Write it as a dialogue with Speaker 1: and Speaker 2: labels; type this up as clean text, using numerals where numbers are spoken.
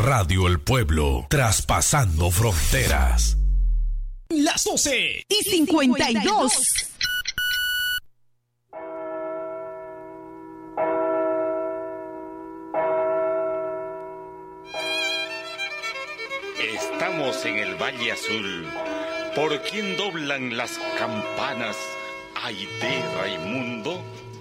Speaker 1: Radio El Pueblo, traspasando fronteras.
Speaker 2: Las 12:52.
Speaker 3: Estamos en el Valle Azul, por quien doblan las campanas. Ay de Raimundo,